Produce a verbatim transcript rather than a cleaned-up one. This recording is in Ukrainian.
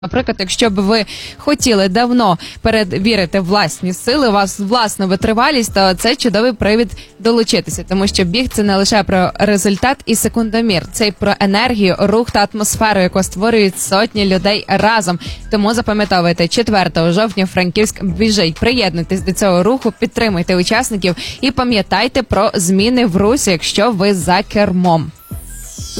Наприклад, якщо б ви хотіли давно перевірити власні сили, у вас власна витривалість, то це чудовий привід долучитися, тому що біг – це не лише про результат і секундомір, це й про енергію, рух та атмосферу, яку створюють сотні людей разом. Тому запам'ятовуйте, четвертого жовтня Франківськ біжить. Приєднуйтесь до цього руху, підтримуйте учасників і пам'ятайте про зміни в русі, якщо ви за кермом.